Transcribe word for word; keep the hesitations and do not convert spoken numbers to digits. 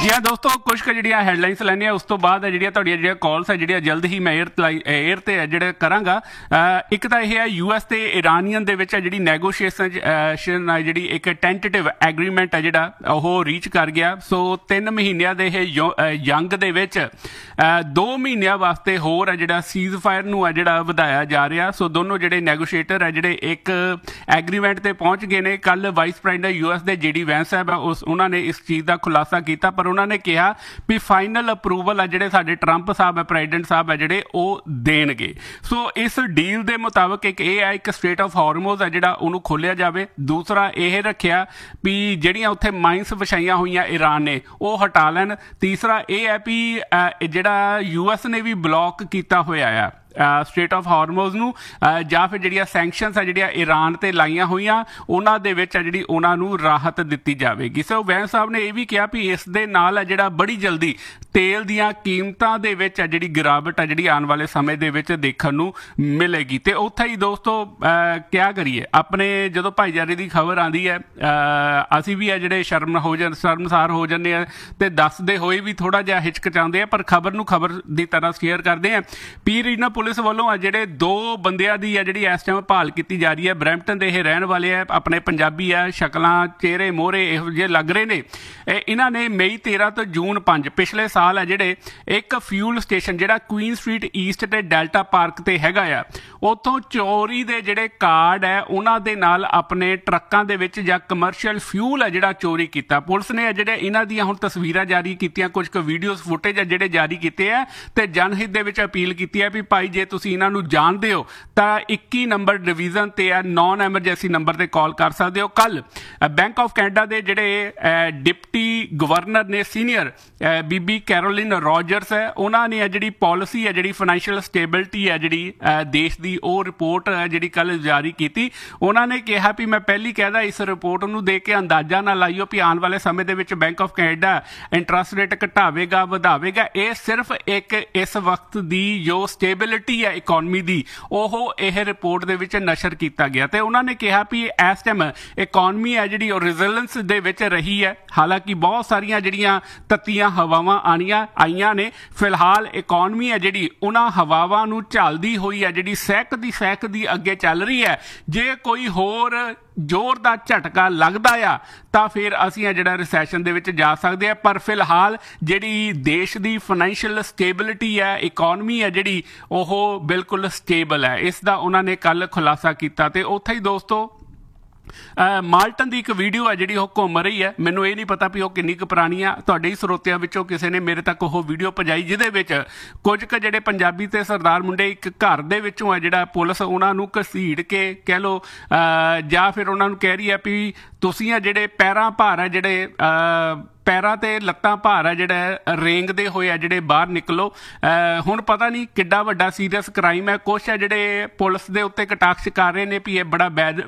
जी हाँ दोस्तों, कुछ क ਜਿਹੜੀਆਂ ਹੈਡਲਾਈਨਸ ਲੈਣੇ ਆ ਉਸ ਤੋਂ ਬਾਅਦ ਜਿਹੜੀਆਂ ਤੁਹਾਡੀਆਂ ਜਿਹੜੀਆਂ ਕਾਲਸ ਹੈ ਜਿਹੜੀਆਂ ਜਲਦ ਹੀ ਮੈਂ 에ਅਰ 에ਅਰ ਤੇ ਜਿਹੜੇ ਕਰਾਂਗਾ। ਇੱਕ ਤਾਂ ਇਹ ਹੈ ਯੂ ਐਸ ਤੇ ਇਰਾਨੀਅਨ ਦੇ ਵਿੱਚ ਜਿਹੜੀ ਨੈਗੋਸ਼ੀਏਸ਼ਨ ਹੈ ਜਿਹੜੀ ਇੱਕ ਟੈਂਟੇਟਿਵ ਐਗਰੀਮੈਂਟ ਹੈ ਜਿਹੜਾ ਉਹ ਰੀਚ ਕਰ ਗਿਆ। ਸੋ ਤਿੰਨ ਮਹੀਨਿਆਂ ਦੇ ਇਹ ਜੰਗ ਦੇ ਵਿੱਚ ਦੋ ਮਹੀਨਿਆਂ ਵਾਸਤੇ ਹੋਰ ਹੈ ਜਿਹੜਾ ਸੀਜ਼ ਫਾਇਰ ਨੂੰ ਹੈ ਜਿਹੜਾ ਵਧਾਇਆ ਜਾ ਰਿਹਾ। ਸੋ ਦੋਨੋਂ ਜਿਹੜੇ ਨੈਗੋਸ਼ੀਏਟਰ ਹੈ ਜਿਹੜੇ ਇੱਕ ਐਗਰੀਮੈਂਟ ਤੇ ਪਹੁੰਚ ਗਏ ਨੇ। ਕੱਲ ਵਾਈਸ ਪ੍ਰੈਜ਼ੀਡੈਂਟ ਯੂ ਐਸ ਦੇ ਜੀ ਡੀ ਵੈਂਸ ਸਾਹਿਬ ਉਸ ਉਹਨਾਂ ਨੇ ਇਸ ਚੀਜ਼ ਦਾ ਖੁਲਾਸਾ ਕੀਤਾ, ਪਰ ਉਹਨਾਂ ਨੇ ਕਿਹਾ ਵੀ ਫਾਈਨਲ ਅਪਰੂਵਲ ਆ ਜਿਹੜੇ ਸਾਡੇ ਟਰੰਪ ਸਾਹਿਬ ਹੈ ਪ੍ਰੈਜ਼ੀਡੈਂਟ ਸਾਹਿਬ ਹੈ ਜਿਹੜੇ ਉਹ ਦੇਣਗੇ। ਸੋ ਇਸ ਡੀਲ ਦੇ ਮੁਤਾਬਕ ਇੱਕ ਇਹ ਹੈ ਇੱਕ ਸਟ੍ਰੇਟ ਆਫ ਹਾਰਮੋਜ਼ ਹੈ ਜਿਹੜਾ ਉਹਨੂੰ ਖੋਲ੍ਹਿਆ ਜਾਵੇ। ਦੂਸਰਾ ਇਹ ਰੱਖਿਆ ਵੀ ਜਿਹੜੀਆਂ ਉੱਥੇ ਮਾਈਨਸ ਵਿਛਾਈਆਂ ਹੋਈਆਂ ਈਰਾਨ ਨੇ ਉਹ ਹਟਾ ਲੈਣ। ਤੀਸਰਾ ਇਹ ਹੈ ਵੀ ਜਿਹੜਾ ਯੂ ਐਸ ਨੇ ਵੀ ਬਲੌਕ ਕੀਤਾ ਹੋਇਆ ਆ ਸਟ੍ਰੇਟ ਆਫ ਹਾਰਮੋਜ਼ ਨੂੰ, ਜਾਂ ਫਿਰ ਜਿਹੜੀਆਂ ਸੈਂਕਸ਼ਨਸ ਆ ਜਿਹੜੀਆਂ ਈਰਾਨ ਤੇ ਲਾਈਆਂ ਹੋਈਆਂ ਉਹਨਾਂ ਦੇ ਵਿੱਚ ਆ ਜਿਹੜੀ ਉਹਨਾਂ ਨੂੰ ਰਾਹਤ ਦਿੱਤੀ ਜਾਵੇਗੀ। ਸੋ ਵੈਂਸ ਸਾਹਿਬ ਨੇ ਇਹ ਵੀ ਕਿਹਾ ਵੀ ਇਸ ਦੇ ਨਾਲ ਆ ਜਿਹੜਾ ਬੜੀ ਜਲਦੀ ਤੇਲ ਦੀਆਂ ਕੀਮਤਾਂ ਦੇ ਵਿੱਚ ਆ ਜਿਹੜੀ ਗਿਰਾਵਟ ਆ ਜਿਹੜੀ ਆਉਣ ਵਾਲੇ ਸਮੇਂ ਦੇ ਵਿੱਚ ਦੇਖਣ ਨੂੰ ਮਿਲੇਗੀ। ਤੇ ਉੱਥੇ ਹੀ ਦੋਸਤੋ ਕਿਆ ਕਰੀਏ, ਆਪਣੇ ਜਦੋਂ ਭਾਈਚਾਰੇ ਦੀ ਖਬਰ ਆਉਂਦੀ ਹੈ ਅਸੀਂ ਵੀ ਆ ਜਿਹੜੇ ਸ਼ਰਮ ਹੋ ਜਾਂ ਸ਼ਰਮਸਾਰ ਹੋ ਜਾਂਦੇ ਆ ਤੇ ਦੱਸਦੇ ਹੋਏ ਵੀ ਥੋੜਾ ਜਿਹਾ ਹਿਚਕਚਾਉਂਦੇ ਆ, ਪਰ ਖਬਰ ਨੂੰ ਖਬਰ ਦੀ ਤਰ੍ਹਾਂ ਸ਼ੇਅਰ ਕਰਦੇ ਆ। ਪੀਰ ਇਹਨਾਂ ਪੁਲਿਸ ਵੱਲੋਂ ਆ ਜਿਹੜੇ ਦੋ ਬੰਦਿਆਂ ਦੀ ਆ ਜਿਹੜੀ ਇਸ ਟਾਈਮ ਭਾਲ ਕੀਤੀ ਜਾ ਰਹੀ ਹੈ। ਬਰੈਂਪਟਨ ਦੇ ਇਹ ਰਹਿਣ ਵਾਲੇ ਆ, ਆਪਣੇ ਪੰਜਾਬੀ ਆ, ਸ਼ਕਲਾਂ ਚਿਹਰੇ ਮੋਹਰੇ ਇਹੋ ਜਿਹੇ ਲੱਗ ਰਹੇ ਨੇ। ਇਹਨਾਂ ਨੇ ਮਈ ਤੇਰਾਂ ਤੋਂ ਜੂਨ ਪੰਜ ਪਿਛਲੇ ਸਾਲ ਆ ਜਿਹੜੇ ਇੱਕ ਫਿਊਲ ਸਟੇਸ਼ਨ ਜਿਹੜਾ ਕੁਈਨ ਸਟਰੀਟ ਈਸਟ ਤੇ ਡੈਲਟਾ ਪਾਰਕ ਤੇ ਹੈਗਾ ਆ ਉੱਥੋਂ ਚੋਰੀ ਦੇ ਜਿਹੜੇ ਕਾਰਡ ਹੈ ਉਹਨਾਂ ਦੇ ਨਾਲ ਆਪਣੇ ਟਰੱਕਾਂ ਦੇ ਵਿੱਚ ਜਾਂ ਕਮਰਸ਼ੀਅਲ ਫਿਊਲ ਹੈ ਜਿਹੜਾ ਚੋਰੀ ਕੀਤਾ। ਪੁਲਿਸ ਨੇ ਜਿਹੜੇ ਇਹਨਾਂ ਦੀਆਂ ਹੁਣ ਤਸਵੀਰਾਂ ਜਾਰੀ ਕੀਤੀਆਂ, ਕੁਝ ਕੁ ਵੀਡੀਓਜ਼ ਫੁਟੇਜ ਆ ਜਿਹੜੇ ਜਾਰੀ ਕੀਤੇ ਆ ਤੇ ਜਨਹਿਤ ਦੇ ਵਿੱਚ ਅਪੀਲ ਕੀਤੀ ਹੈ ਵੀ ਭਾਈ ਜੇ ਤੁਸੀਂ ਇਹਨਾਂ ਨੂੰ ਜਾਣਦੇ ਹੋ ਤਾਂ ਇੱਕੀ ਨੰਬਰ ਡਿਵੀਜ਼ਨ ਤੇ ਆ ਨੌਨ ਐਮਰਜੈਂਸੀ ਨੰਬਰ ਤੇ ਕਾਲ ਕਰ ਸਕਦੇ ਹੋ। ਕੱਲ ਬੈਂਕ ਆਫ ਕੈਨੇਡਾ ਦੇ ਜਿਹੜੇ ਡਿਪਟੀ ਗਵਰਨਰ ਨੇ ਸੀਨੀਅਰ ਬੀਬੀ ਕੈਰੋਲਿਨ ਰੋਜਰਸ ਹੈ ਉਹਨਾਂ ਨੇ ਜਿਹੜੀ ਪਾਲਿਸੀ ਹੈ ਜਿਹੜੀ ਫਾਈਨੈਂਸ਼ੀਅਲ ਸਟੇਬਿਲਿਟੀ ਹੈ ਜਿਹੜੀ ਦੇਸ਼ ਦੀ ਉਹ ਰਿਪੋਰਟ ਜਿਹੜੀ ਕੱਲ ਜਾਰੀ ਕੀਤੀ। ਉਹਨਾਂ ਨੇ ਕਿਹਾ ਵੀ ਮੈਂ ਪਹਿਲੀ ਕਹਿਦਾ ਇਸ ਰਿਪੋਰਟ ਨੂੰ ਦੇਖ ਕੇ ਅੰਦਾਜ਼ਾ ਨਾ ਲਾਈਓ ਵੀ ਆਉਣ ਵਾਲੇ ਸਮੇਂ ਦੇ ਵਿੱਚ bank of Canada interest rate ਘਟਾਵੇਗਾ ਵਧਾਵੇਗਾ। ਇਹ ਸਿਰਫ ਇੱਕ ਇਸ ਵਕਤ ਦੀ ਜੋ ਸਟੇਬਿਲਿਟੀ ਹੈ ਇਕੋਨਮੀ ਦੀ ਉਹ ਇਹ ਰਿਪੋਰਟ ਦੇ ਵਿੱਚ ਨਸ਼ਰ ਕੀਤਾ ਗਿਆ। ਤੇ ਉਹਨਾਂ ਨੇ ਕਿਹਾ ਵੀ ਇਸ ਟਾਈਮ ਇਕੋਨਮੀ ਹੈ ਜਿਹੜੀ ਉਹ ਰੈਜ਼ੀਲੈਂਸ ਦੇ ਵਿੱਚ ਰਹੀ ਹੈ। ਹਾਲਾਂਕਿ ਬਹੁਤ ਸਾਰੀਆਂ ਜਿਹੜੀਆਂ ਤੱਤੀਆਂ ਹਵਾਵਾਂ ਆਣੀਆਂ ਆਈਆਂ ਨੇ, ਫਿਲਹਾਲ ਇਕੋਨਮੀ ਹੈ ਜਿਹੜੀ ਉਹਨਾਂ ਹਵਾਵਾਂ ਨੂੰ ਝੱਲਦੀ ਹੋਈ ਹੈ ਜਿਹੜੀ ਸਹਿਕਦੀ ਸਹਿਕਦੀ ਅੱਗੇ ਚੱਲ ਰਹੀ ਹੈ। ਜੇ ਕੋਈ ਹੋਰ ਜ਼ੋਰ ਦਾ ਝਟਕਾ ਲੱਗਦਾ ਆ ਤਾਂ ਫਿਰ ਅਸੀਂ ਆ ਜਿਹੜਾ ਰਿਸੈਸ਼ਨ ਦੇ ਵਿੱਚ ਜਾ ਸਕਦੇ ਆ, ਪਰ ਫਿਲਹਾਲ ਜਿਹੜੀ ਦੇਸ਼ ਦੀ ਫਾਈਨੈਂਸ਼ੀਅਲ ਸਟੇਬਿਲਿਟੀ ਹੈ ਇਕੋਨਮੀ ਹੈ ਜਿਹੜੀ ਉਹ ਬਿਲਕੁਲ ਸਟੇਬਲ ਹੈ। ਇਸ ਦਾ ਉਹਨਾਂ ਨੇ ਕੱਲ ਖੁਲਾਸਾ ਕੀਤਾ। ਤੇ ਉੱਥੇ ਹੀ ਦੋਸਤੋ ਮਾਲਟਨ ਦੀ ਇੱਕ ਵੀਡੀਓ ਹੈ ਜਿਹੜੀ ਉਹ ਘੁੰਮ ਰਹੀ ਹੈ। ਮੈਨੂੰ ਇਹ ਨਹੀਂ ਪਤਾ ਵੀ ਉਹ ਕਿੰਨੀ ਕੁ ਪੁਰਾਣੀ ਆ, ਤੁਹਾਡੇ ਹੀ ਸਰੋਤਿਆਂ ਵਿੱਚੋਂ ਕਿਸੇ ਨੇ ਮੇਰੇ ਤੱਕ ਉਹ ਵੀਡੀਓ ਪਹੁੰਚਾਈ ਜਿਹਦੇ ਵਿੱਚ ਕੁਝ ਕੁ ਜਿਹੜੇ ਪੰਜਾਬੀ ਤੇ ਸਰਦਾਰ ਮੁੰਡੇ ਇੱਕ ਘਰ ਦੇ ਵਿੱਚੋਂ ਆ ਜਿਹੜਾ ਪੁਲਿਸ ਉਹਨਾਂ ਨੂੰ ਘਸੀੜ ਕੇ ਕਹਿ ਲਓ ਜਾਂ ਫਿਰ ਉਹਨਾਂ ਨੂੰ ਕਹਿ ਰਹੀ ਹੈ ਵੀ ਤੁਸੀਂ ਆ ਜਿਹੜੇ ਪੈਰਾਂ ਭਾਰ ਆ ਜਿਹੜੇ ਪੈਰਾਂ ਤੇ ਲੱਤਾਂ ਭਾਰ ਆ ਜਿਹੜਾ ਰੇਂਗਦੇ ਹੋਏ ਆ ਜਿਹੜੇ ਬਾਹਰ ਨਿਕਲੋ। ਹੁਣ ਪਤਾ ਨਹੀਂ ਕਿੱਡਾ ਵੱਡਾ ਸੀਰੀਅਸ ਕ੍ਰਾਈਮ ਹੈ। ਕੁਛ ਆ ਜਿਹੜੇ ਪੁਲਿਸ ਦੇ ਉੱਤੇ ਕਟਾਕਸ਼ ਕਰ ਰਹੇ ਨੇ ਵੀ ਇਹ ਬੜਾ ਬੈਡ